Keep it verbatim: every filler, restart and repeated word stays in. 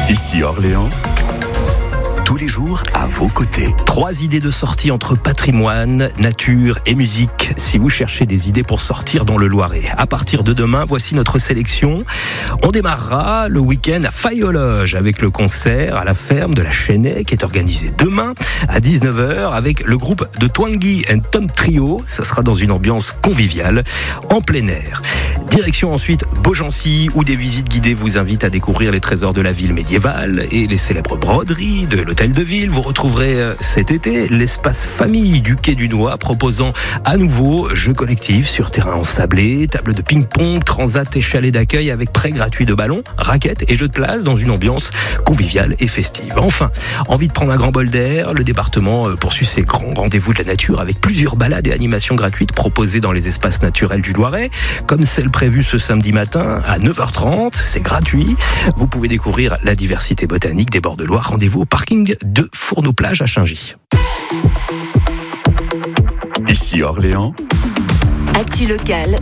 Ici Orléans, tous les jours à vos côtés. Trois idées de sortie entre patrimoine, nature et musique. Si vous cherchez des idées pour sortir dans le Loiret. À partir de demain, voici notre sélection. On démarrera le week-end à Fayologe avec le concert à la ferme de la Chênaie qui est organisé demain à dix-neuf heures avec le groupe de Twangui and Tom Trio. Ça sera dans une ambiance conviviale en plein air. Direction ensuite Beaugency où des visites guidées vous invitent à découvrir les trésors de la ville médiévale et les célèbres broderies de l'hôtel de ville. Vous retrouverez cet été l'espace famille du Quai du Noix proposant à nouveau jeux collectifs sur terrain ensablé, table de ping-pong, transat et chalet d'accueil avec prêt gratuit de ballons, raquettes et jeux de place dans une ambiance conviviale et festive. Enfin, envie de prendre un grand bol d'air, le département poursuit ses grands rendez-vous de la nature avec plusieurs balades et animations gratuites proposées dans les espaces naturels du Loiret, comme celle prévue ce samedi matin à neuf heures trente, c'est gratuit. Vous pouvez découvrir la diversité botanique des bords de Loire. Rendez-vous au parking de Fourneau-Plage à Chaingy. Ici Orléans, Actu locale